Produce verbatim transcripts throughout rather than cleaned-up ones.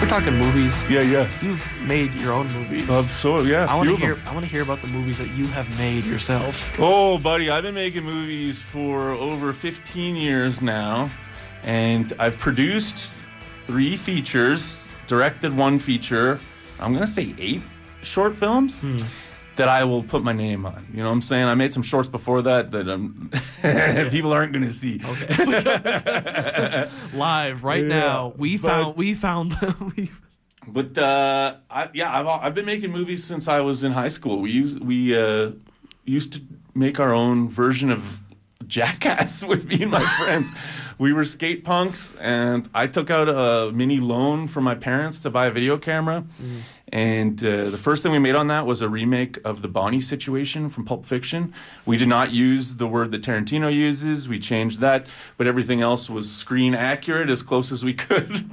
we're talking movies. Yeah, yeah. You've made your own movies. Uh, so yeah, I want to few of hear. them. I want to hear about the movies that you have made yourself. Oh, buddy, I've been making movies for over fifteen years now, and I've produced three features, directed one feature. I'm gonna say eight short films. Hmm. That I will put my name on. You know what I'm saying? I made some shorts before that that um, people aren't going to see. Okay. Live right yeah, now. We but, found. We found. we. But uh, I, yeah, I've I've been making movies since I was in high school. We used we uh, used to make our own version of Jackass with me and my friends. We were skate punks, and I took out a mini loan from my parents to buy a video camera. Mm. And uh, the first thing we made on that was a remake of the Bonnie situation from Pulp Fiction. We did not use the word that Tarantino uses. We changed that, but everything else was screen accurate as close as we could.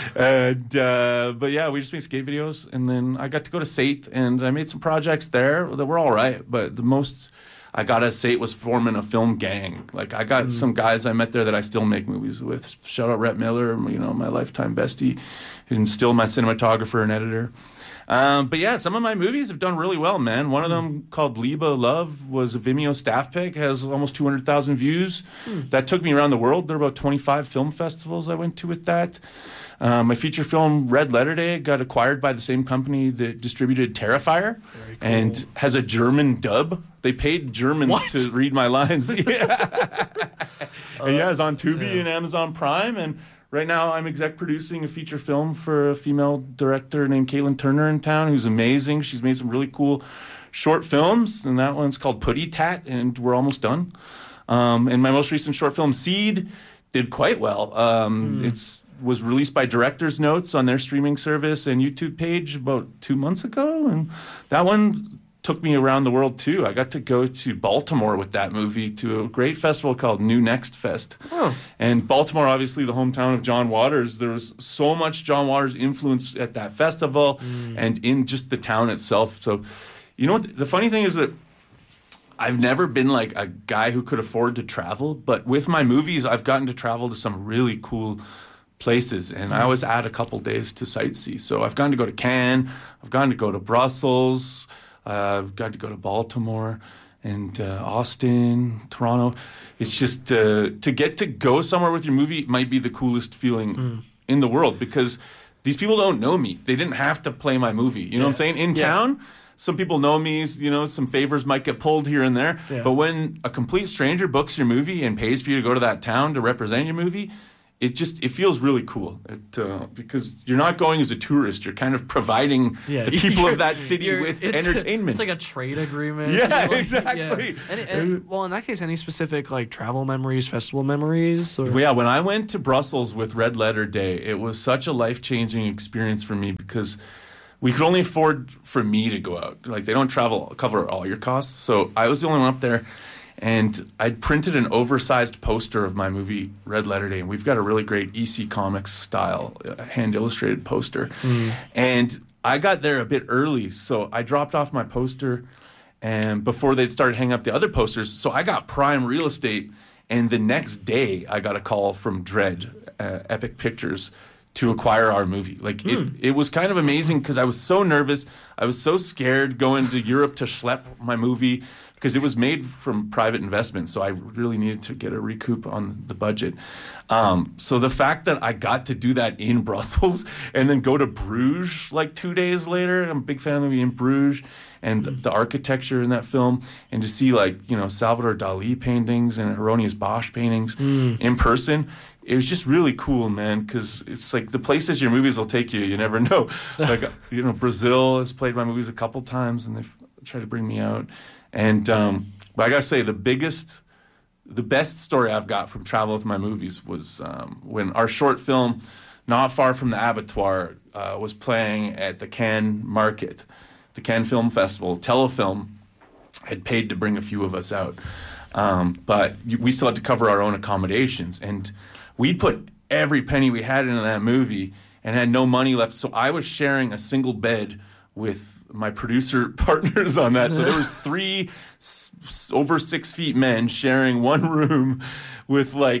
and uh, But yeah, we just made skate videos. And then I got to go to S A T, and I made some projects there that were all right. But the most I got at S A T was forming a film gang. Like, I got mm. some guys I met there that I still make movies with. Shout out Rhett Miller, you know, my lifetime bestie, and still my cinematographer and editor. Um, but yeah, some of my movies have done really well, man. One of them, called Liba Love, was a Vimeo staff pick, has almost two hundred thousand views. Mm. That took me around the world. There were about twenty-five film festivals I went to with that. Um, my feature film, Red Letter Day, got acquired by the same company that distributed Terrifier, cool. and has a German dub. They paid Germans what? to read my lines. yeah, uh, and yeah, it's on Tubi yeah. and Amazon Prime, and right now, I'm exec producing a feature film for a female director named Caitlin Turner in town, who's amazing. She's made some really cool short films, and that one's called Putty Tat, and we're almost done. Um, and my most recent short film, Seed, did quite well. Um, mm. It's was released by Director's Notes on their streaming service and YouTube page about two months ago, and that one took me around the world too. I got to go to Baltimore with that movie to a great festival called New Next Fest. Oh. And Baltimore, obviously the hometown of John Waters, there was so much John Waters influence at that festival mm. and in just the town itself. So, you know what? The funny thing is that I've never been like a guy who could afford to travel, but with my movies, I've gotten to travel to some really cool places, and I always add a couple days to sightsee. So I've gotten to go to Cannes, I've gotten to go to Brussels, Uh, I've got to go to Baltimore and uh, Austin, Toronto. It's just uh, to get to go somewhere with your movie might be the coolest feeling mm. in the world, because these people don't know me. They didn't have to play my movie. You know yeah. what I'm saying? In yeah. town, some people know me. You know, some favors might get pulled here and there. Yeah. But when a complete stranger books your movie and pays for you to go to that town to represent your movie, it just, it feels really cool. It, uh, because you're not going as a tourist. You're kind of providing yeah, the people of that city with it's, entertainment. It's like a trade agreement. Yeah, like, exactly. Yeah. And, and, well, in that case, any specific like travel memories, festival memories? Or? Yeah, when I went to Brussels with Red Letter Day, it was such a life-changing experience for me, because we could only afford for me to go out. Like, they don't travel, cover all your costs. So I was the only one up there. And I'd printed an oversized poster of my movie, Red Letter Day, and we've got a really great E C Comics style uh, hand-illustrated poster. Mm. And I got there a bit early, so I dropped off my poster and before they'd started hanging up the other posters. So I got prime real estate, and the next day I got a call from Dread, uh, Epic Pictures, to acquire our movie. Like, mm. it, it was kind of amazing, because I was so nervous. I was so scared going to Europe to schlep my movie, because it was made from private investment, so I really needed to get a recoup on the budget. Um, so the fact that I got to do that in Brussels and then go to Bruges like two days later, I'm a big fan of the movie In Bruges, and the, the architecture in that film, and to see, like, you know, Salvador Dali paintings and Hieronymus Bosch paintings mm. in person, it was just really cool, man, because it's like the places your movies will take you, you never know. Like, you know, Brazil has played my movies a couple times, and they've tried to bring me out. And um, but I gotta say, the biggest, the best story I've got from travel with my movies was um, when our short film, Not Far from the Abattoir, uh, was playing at the Cannes Market, the Cannes Film Festival. Telefilm had paid to bring a few of us out, um, but we still had to cover our own accommodations, and we put every penny we had into that movie and had no money left. So I was sharing a single bed with my producer partners on that. So there was three s- over six feet men sharing one room with like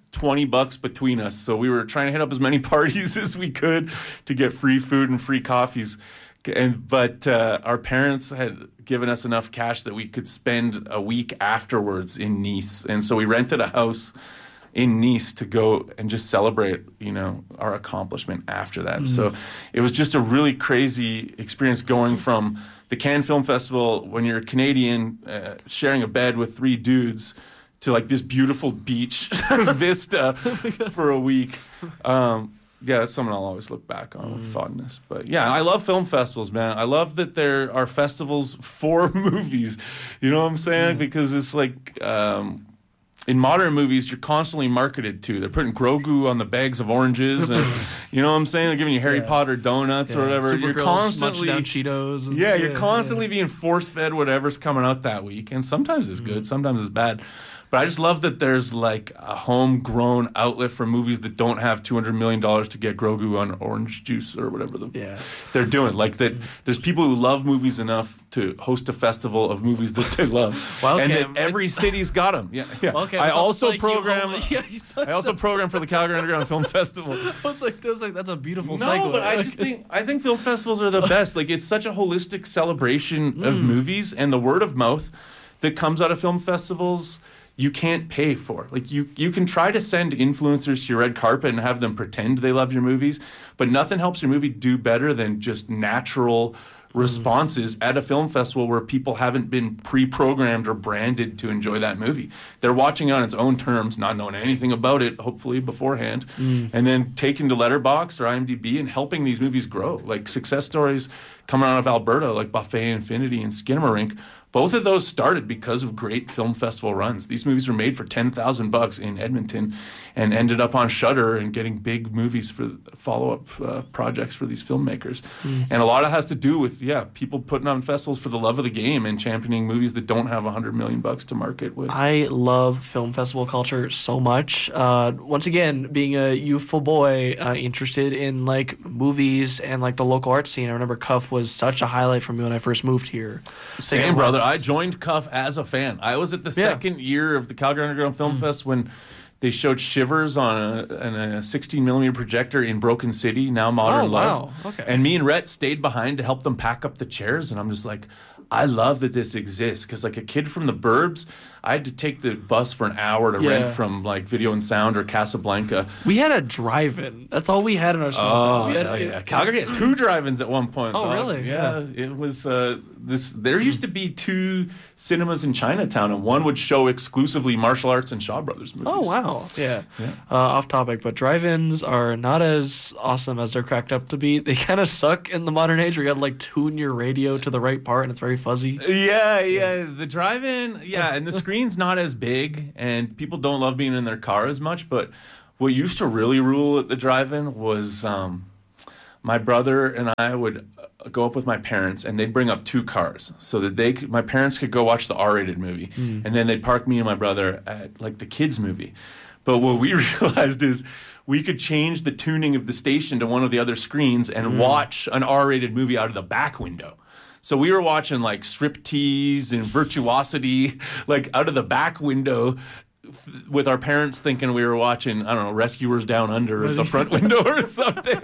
twenty bucks between us. So we were trying to hit up as many parties as we could to get free food and free coffees. And but uh, our parents had given us enough cash that we could spend a week afterwards in Nice. And so we rented a house in Nice to go and just celebrate, you know, our accomplishment after that. Mm. So it was just a really crazy experience going from the Cannes Film Festival when you're a Canadian uh, sharing a bed with three dudes to like this beautiful beach vista for a week. Um, yeah, that's something I'll always look back on mm. with fondness. But yeah, I love film festivals, man. I love that there are festivals for movies. You know what I'm saying? Mm. Because it's like... Um, in modern movies, you're constantly marketed to. They're putting Grogu on the bags of oranges, and you know what I'm saying? They're giving you Harry yeah. Potter donuts yeah. or whatever. Supergirl's you're constantly down Cheetos. And, yeah, yeah, you're constantly yeah. being force-fed whatever's coming out that week, and sometimes it's good, mm. sometimes it's bad. But I just love that there's like a homegrown outlet for movies that don't have two hundred million dollars to get Grogu on orange juice or whatever the, yeah. they're doing. Like that, there's people who love movies enough to host a festival of movies that they love, well, and okay, that every city's got them. Yeah, yeah. Well, okay, I also like program. You, yeah, you I also program for the Calgary Underground Film Festival. I was like, that was like, that's a beautiful. No, segue. but I just think I think film festivals are the best. Like it's such a holistic celebration mm. of movies, and the word of mouth that comes out of film festivals. You can't pay for. Like you, you can try to send influencers to your red carpet and have them pretend they love your movies, but nothing helps your movie do better than just natural responses mm. at a film festival where people haven't been pre-programmed or branded to enjoy that movie. They're watching it on its own terms, not knowing anything about it, hopefully beforehand, mm. and then taking to Letterboxd or IMDb and helping these movies grow. Like success stories coming out of Alberta, like Buffet Infinity and Skinamarink. Both of those started because of great film festival runs. These movies were made for ten thousand bucks in Edmonton and ended up on Shudder and getting big movies for follow-up uh, projects for these filmmakers. Mm. And a lot of it has to do with, yeah, people putting on festivals for the love of the game and championing movies that don't have one hundred million bucks to market with. I love film festival culture so much. Uh, once again, being a youthful boy uh, interested in like movies and like the local art scene, I remember Cuff was such a highlight for me when I first moved here. Same, brother. I joined Cuff as a fan. I was at the yeah. second year of the Calgary Underground Film mm. Fest when they showed Shivers on a, on a sixteen millimeter projector in Broken City, now Modern oh, Love. Wow. Okay. And me and Rhett stayed behind to help them pack up the chairs, and I'm just like, I love that this exists, because like a kid from the burbs, I had to take the bus for an hour to yeah. rent from like Video and Sound or Casablanca. We had a drive-in. That's all we had in our small oh, town. We had, yeah, yeah. Calgary had two drive-ins at one point. Oh, dog. really? Yeah. yeah. It was uh, this. There used to be two cinemas in Chinatown, and one would show exclusively martial arts and Shaw Brothers movies. Oh, wow. Yeah. yeah. Uh, off topic, but drive-ins are not as awesome as they're cracked up to be. They kind of suck in the modern age where you got to like tune your radio to the right part, and it's very fuzzy. Yeah, yeah. The drive-in, yeah, and the screen's not as big. Big, and people don't love being in their car as much, but what used to really rule at the drive-in was um, my brother and I would go up with my parents, and they'd bring up two cars so that they could, my parents could go watch the R-rated movie, mm. and then they'd park me and my brother at like the kids movie. But what we realized is we could change the tuning of the station to one of the other screens and mm. watch an R-rated movie out of the back window. So we were watching like Striptease and Virtuosity, like out of the back window, f- with our parents thinking we were watching, I don't know, Rescuers Down Under at the front window or something.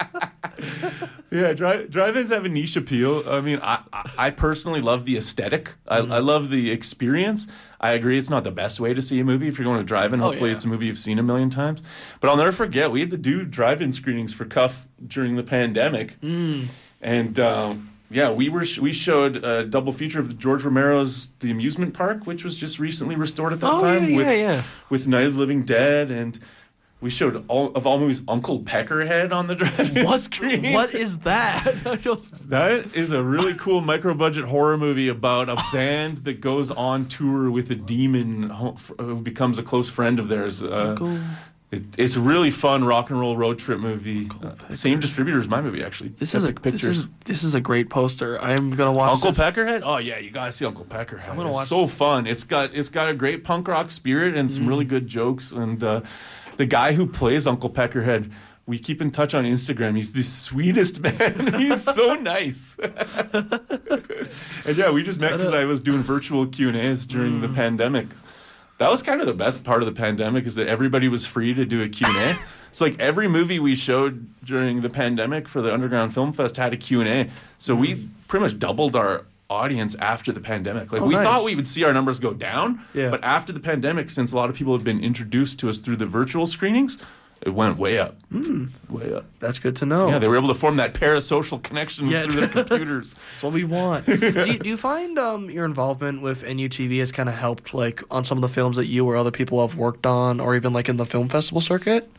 yeah, dri- drive-ins have a niche appeal. I mean, I, I, I personally love the aesthetic. I, mm. I love the experience. I agree it's not the best way to see a movie if you're going to drive-in. Hopefully oh, yeah. it's a movie you've seen a million times. But I'll never forget, we had to do drive-in screenings for Cuff during the pandemic. Mm. And... Um, Yeah, we were we showed a double feature of George Romero's The Amusement Park, which was just recently restored at that oh, time yeah, with yeah, yeah. with Night of the Living Dead, and we showed all of all movies Uncle Peckerhead on the drive-in what, screen. What is that? That is a really cool micro-budget horror movie about a band that goes on tour with a demon who becomes a close friend of theirs. Uh, Uncle. It, it's a really fun rock and roll road trip movie. Uh, same distributor as my movie, actually. This is a Pictures. This is, this is a great poster. I'm gonna watch Uncle this. Peckerhead. Oh yeah, you gotta see Uncle Peckerhead. I'm gonna it's watch so fun. It's got it's got a great punk rock spirit and some mm. really good jokes. And uh, the guy who plays Uncle Peckerhead, we keep in touch on Instagram. He's the sweetest man. He's so nice. And yeah, we just met because I was doing virtual Q and A's during mm. the pandemic. That was kind of the best part of the pandemic is that everybody was free to do a Q and A. So like every movie we showed during the pandemic for the Underground Film Fest had a Q and A. So mm. we pretty much doubled our audience after the pandemic. Like oh, we nice. thought we would see our numbers go down, yeah. but after the pandemic, since a lot of people have been introduced to us through the virtual screenings, it went way up. Mm. Way up. That's good to know. Yeah, they were able to form that parasocial connection yeah. through their computers. That's what we want. do, you, do you find um, your involvement with N U T V has kind of helped like on some of the films that you or other people have worked on or even like in the film festival circuit?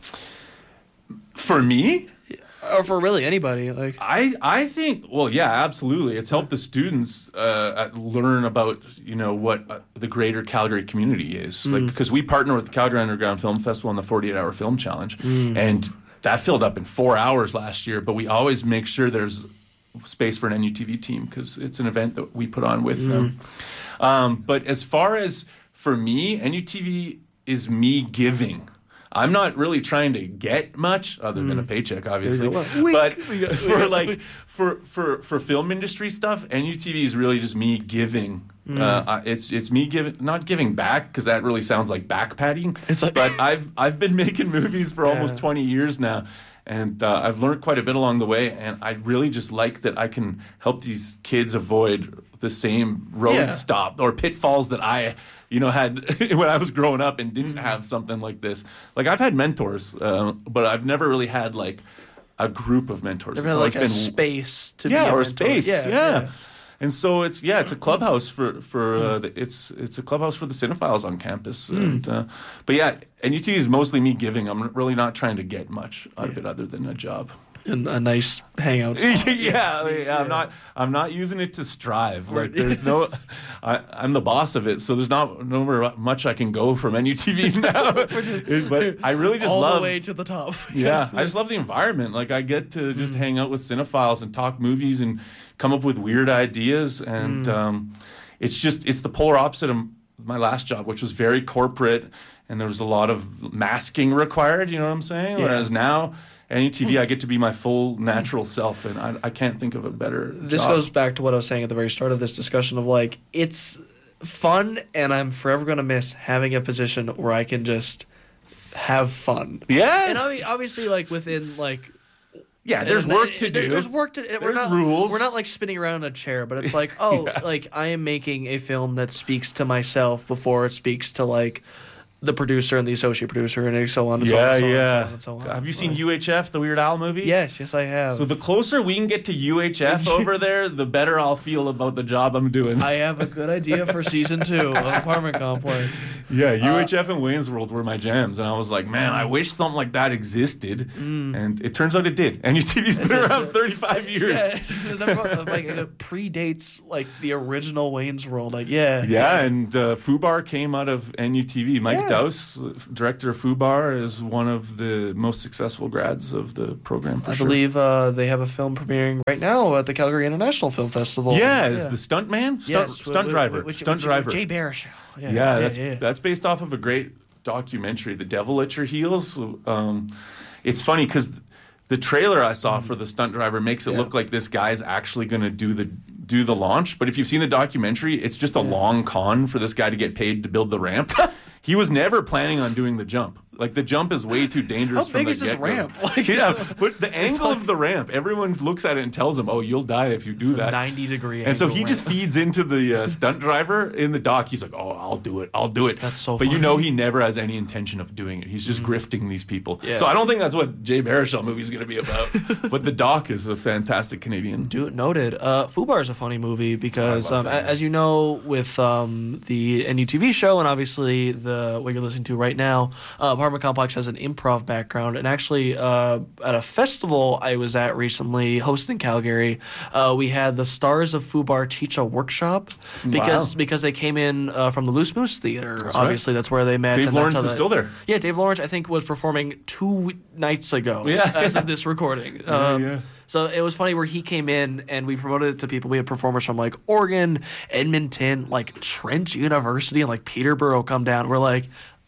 For me? Or for really anybody, like I, I think, well, yeah, absolutely. It's helped the students uh, learn about, you know, what uh, the greater Calgary community is. Mm. Like, because we partner with the Calgary Underground Film Festival and the forty-eight hour Film Challenge, mm. and that filled up in four hours last year. But we always make sure there's space for an N U T V team because it's an event that we put on with mm. them. Um, but as far as for me, N U T V is me giving. I'm not really trying to get much other than a paycheck, obviously. But for like for, for for film industry stuff, N U T V is really just me giving. Mm. Uh, it's it's me giving, not giving back because that really sounds like back patting. It's like, but I've I've been making movies for yeah. almost twenty years now, and uh, I've learned quite a bit along the way. And I really just like that I can help these kids avoid the same road yeah. stop or pitfalls that I. You know, had when I was growing up and didn't have something like this. Like I've had mentors, uh, but I've never really had like a group of mentors. Never had like a been, space to yeah, be a or mentor. a space, yeah, yeah. yeah. And so it's yeah, it's a clubhouse for for uh, the, it's it's a clubhouse for the cinephiles on campus. Mm. And uh, but yeah, N U T V is mostly me giving. I'm really not trying to get much out yeah. of it other than a job. And a nice hangout spot. yeah, yeah, yeah, I'm not. I'm not using it to strive. Like there's no. I, I'm the boss of it, so there's not no much I can go from N U T V now. But I really just all love the way to the top. yeah, I just love the environment. Like I get to just mm. hang out with cinephiles and talk movies and come up with weird ideas, and mm. um, it's just it's the polar opposite of my last job, which was very corporate, and there was a lot of masking required. You know what I'm saying? Yeah. Whereas now. N U T V, I get to be my full natural self, and I, I can't think of a better This job. goes back to what I was saying at the very start of this discussion of, like, it's fun, and I'm forever going to miss having a position where I can just have fun. Yeah. And obviously, like, within, like... Yeah, there's work to do. There's work to do. We're there's not, rules. We're not, like, spinning around in a chair, but it's like, oh, yeah. like, I am making a film that speaks to myself before it speaks to, like... the producer and the associate producer and so on and yeah, so on and yeah. so on and so on. Have you seen U H F, the Weird Al movie? Yes, yes, I have. So the closer we can get to U H F over there, the better I'll feel about the job I'm doing. I have a good idea for season two of Apartment Complex. Yeah, U H F uh, and Wayne's World were my jams, and I was like, man, I wish something like that existed. Mm. And it turns out it did. N U T V's been around thirty-five years. Yeah, like it predates like the original Wayne's World. Like, yeah. Yeah, and uh, Fubar came out of N U T V. Mike yeah. Dowse, director of Fubar, is one of the most successful grads of the program, for I sure. believe uh, they have a film premiering right now at the Calgary International Film Festival. Yeah, yeah. the stunt man? Stunt, yes, stunt with, driver. With, with, stunt with, driver. With Jay Baruchel. Yeah, yeah, yeah, that's, yeah. that's based off of a great documentary, The Devil at Your Heels. Um, it's funny because the trailer I saw mm. for the stunt driver makes it yeah. look like this guy's actually going to do the do the launch. But if you've seen the documentary, it's just a yeah. long con for this guy to get paid to build the ramp. He was never planning on doing the jump. Like, the jump is way too dangerous How from big the is get-go. this ramp? Like, yeah, but the angle like, of the ramp, everyone looks at it and tells him, oh, you'll die if you do it's that. A ninety degree And so he ramp. just feeds into the uh, stunt driver in the dock. He's like, oh, I'll do it. I'll do it. That's so But funny. you know he never has any intention of doing it. He's just mm. grifting these people. Yeah. So I don't think that's what Jay Baruchel movie is going to be about. But the doc is a fantastic Canadian. Do it noted. Uh, Fubar is a funny movie because, um, as you know, with um, the N U T V show and obviously the what you're listening to right now, uh, Apartment Complex has an improv background. And actually, uh, at a festival I was at recently, hosted in Calgary, uh, we had the Stars of Fubar teach a workshop because wow. because they came in uh, from the Loose Moose Theater. That's obviously, right. that's where they met. Dave and Lawrence is that, still there. Yeah, Dave Lawrence, I think, was performing two nights ago yeah. as of this recording. Yeah, um, yeah. So it was funny where he came in and we promoted it to people. We had performers from like Oregon, Edmonton, like Trent University, and like Peterborough come down. We're like,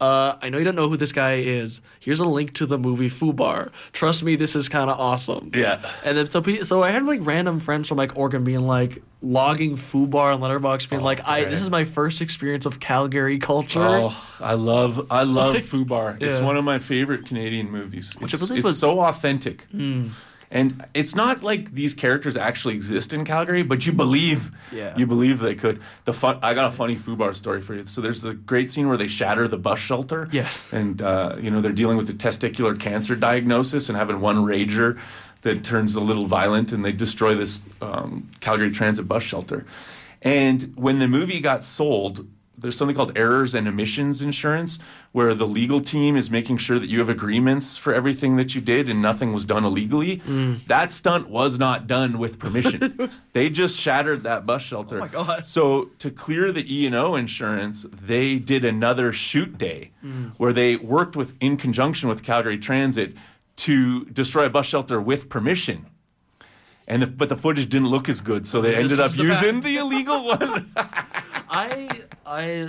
uh, I know you don't know who this guy is. Here's a link to the movie Fubar. Trust me, this is kind of awesome. Yeah. And then so pe- so I had like random friends from like Oregon being like logging Fubar and Letterboxd being Oh, like, I great. this is my first experience of Calgary culture. Oh, I love I love Fubar. It's Yeah. one of my favorite Canadian movies. Which I It's, believe it's was- so authentic. Hmm. And it's not like these characters actually exist in Calgary, but you believe Yeah. you believe they could. The fun, I got a funny Fubar story for you. So there's a great scene where they shatter the bus shelter. Yes. And uh, you know they're dealing with the testicular cancer diagnosis and having one rager that turns a little violent, and they destroy this um, Calgary Transit bus shelter. And when the movie got sold, there's something called errors and omissions insurance, where the legal team is making sure that you have agreements for everything that you did and nothing was done illegally. Mm. That stunt was not done with permission. They just shattered that bus shelter. Oh my God. So to clear the E and O insurance, they did another shoot day Mm. where they worked with in conjunction with Calgary Transit to destroy a bus shelter with permission. And the, but the footage didn't look as good, so they This ended up is the using bad- the illegal one. I I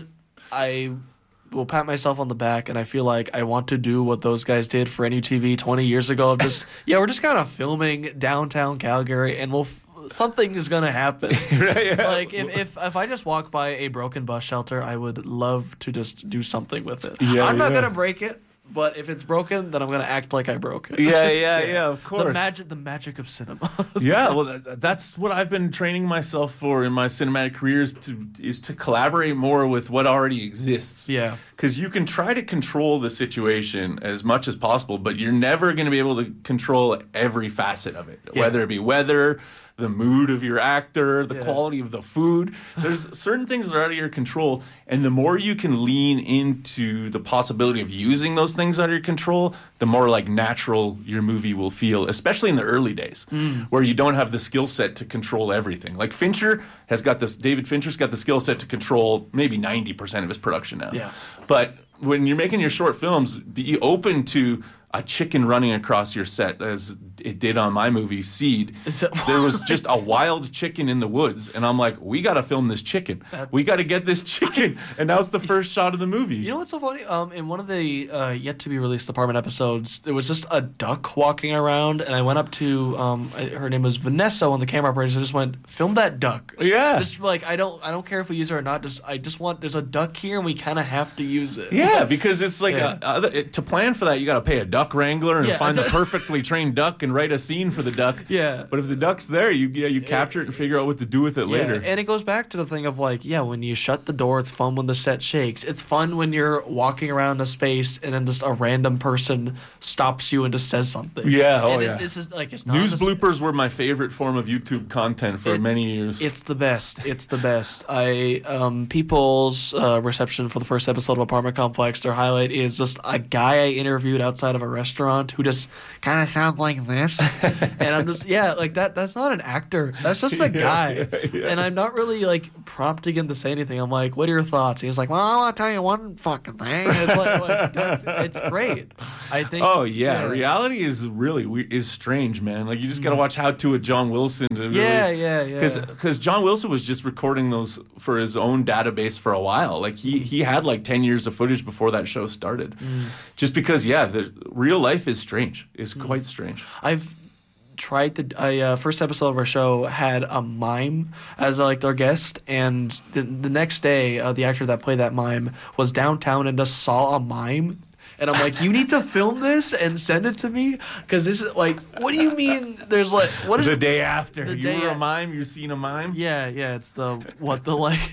I will pat myself on the back, and I feel like I want to do what those guys did for N U T V twenty years ago. Of just yeah, we're just kind of filming downtown Calgary, and we'll f- something is gonna happen. Right, yeah. Like if, if if I just walk by a broken bus shelter, I would love to just do something with it. Yeah, I'm not yeah. gonna break it, but if it's broken, then I'm gonna act like I broke it. Yeah, yeah, yeah, of The course. magic, the magic of cinema. Yeah, well, that, that's what I've been training myself for in my cinematic career is to, is to collaborate more with what already exists. Yeah. Because you can try to control the situation as much as possible, but you're never going to be able to control every facet of it, Yeah. whether it be weather, the mood of your actor, the Yeah. quality of the food. There's certain things that are out of your control, and the more you can lean into the possibility of using those things out of your control, the more like natural your movie will feel, especially in the early days Mm. where you don't have the skill set to control everything. Like Fincher has got this, David Fincher's got the skill set to control maybe ninety percent of his production now. Yeah. But when you're making your short films, be open to a chicken running across your set, as it did on my movie Seed. Is it- There was just a wild chicken in the woods, and I'm like, we got to film this chicken. That's- We got to get this chicken, and that was the first shot of the movie. You know what's so funny? Um, in one of the uh, yet to be released department episodes, there was just a duck walking around, and I went up to um, I, her name was Vanessa, one of the camera operators. I just went, film that duck. Yeah. Just like I don't, I don't care if we use it or not. Just I just want there's a duck here, and we kind of have to use it. Yeah, because it's like Yeah. a, other, it, to plan for that, you got to pay a duck wrangler and Yeah. find the perfectly trained duck and write a scene for the duck. Yeah. But if the duck's there, you yeah, you capture it and figure out what to do with it Yeah, later. and it goes back to the thing of like, yeah, when you shut the door, it's fun when the set shakes. It's fun when you're walking around a space and then just a random person stops you and just says something. Yeah, oh, and it- yeah. This is like it's not News just- bloopers were my favorite form of YouTube content for It- many years. It's the best. It's the best. I um people's uh, reception for the first episode of Apartment Complex. Their highlight is just a guy I interviewed outside of a restaurant who just kind of sounds like this, and I'm just yeah, like that. That's not an actor. That's just a guy, yeah, yeah. and I'm not really like prompting him to say anything. I'm like, "What are your thoughts?" He's like, "Well, I want to tell you one fucking thing." It's like, like that's, it's great. I think. Oh yeah. reality is really we- is strange, man. Like you just got to watch How to with John Wilson. To really, Mm. Yeah, yeah, yeah. Because because John Wilson was just recording those for his own database for a while. Like he he had like ten years of footage before that show started. Mm. Just because yeah, the real life is strange. It's quite strange. I've tried to. I uh, first episode of our show had a mime as like their guest, and the, the next day, uh, the actor that played that mime was downtown and just saw a mime. And I'm like, you need to film this and send it to me because this is like, what do you mean? There's like, what is The day after the you day were a a- mime, you seen a mime. Yeah, yeah, it's the what the like,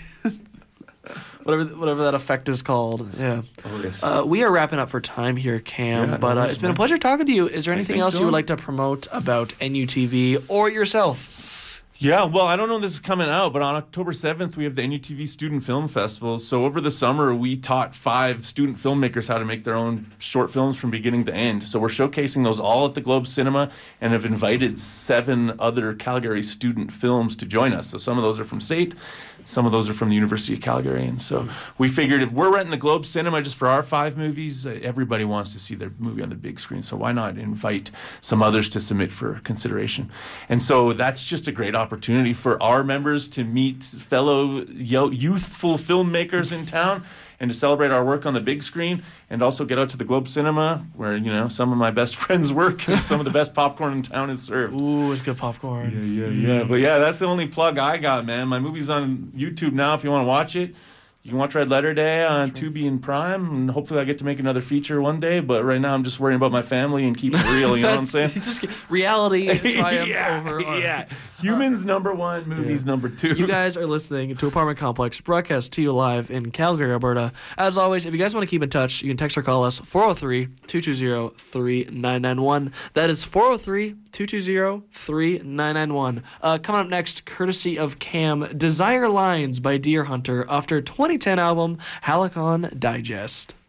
whatever whatever that effect is called. Yeah. Oh, yes. Uh, we are wrapping up for time here, Cam. Yeah, but no uh, worries, it's been a man. pleasure talking to you. Is there anything thanks, else you would Dylan. like to promote about N U T V or yourself? Yeah, well, I don't know when this is coming out, but on October seventh, we have the N U T V Student Film Festival. So over the summer, we taught five student filmmakers how to make their own short films from beginning to end. So we're showcasing those all at the Globe Cinema and have invited seven other Calgary student films to join us. So some of those are from S A T, some of those are from the University of Calgary. And so we figured if we're renting the Globe Cinema just for our five movies, uh, everybody wants to see their movie on the big screen. So why not invite some others to submit for consideration? And so that's just a great opportunity opportunity for our members to meet fellow yo- youthful filmmakers in town and to celebrate our work on the big screen, and also get out to the Globe Cinema, where, you know, some of my best friends work and some of the best popcorn in town is served. Ooh, it's good popcorn. Yeah, yeah, yeah. But yeah, that's the only plug I got, man. My movie's on YouTube now if you want to watch it. You can watch Red Letter Day on Tubi and Prime, and hopefully I get to make another feature one day. But right now I'm just worrying about my family and keeping it real, you know what I'm saying? Just reality triumphs yeah, over. art. Yeah, humans number one, movies Yeah. number two. You guys are listening to Apartment Complex, broadcast to you live in Calgary, Alberta. As always, if you guys want to keep in touch, you can text or call us four oh three, two two zero, three nine nine one. That is four oh three, two two zero, three nine nine one. Uh, coming up next, courtesy of Cam, Desire Lines by Deer Hunter off their twenty ten album, Halcyon Digest.